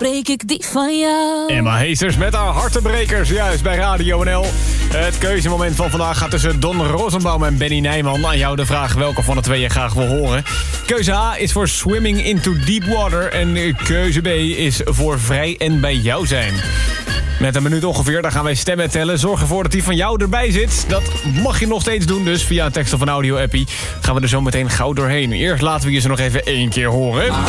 breek ik die van jou. Emma Heesters met haar hartenbrekers, juist bij Radio NL. Het keuzemoment van vandaag gaat tussen Don Rosenbaum en Benny Nijman. Aan jou de vraag welke van de twee je graag wil horen. Keuze A is voor Swimming into Deep Water. En keuze B is voor Vrij en bij jou zijn. Met een minuut ongeveer, dan gaan wij stemmen tellen. Zorg ervoor dat die van jou erbij zit. Dat mag je nog steeds doen, dus via een tekst of een audio-appie gaan we er zo meteen gauw doorheen. Eerst laten we je ze nog even 1 keer horen.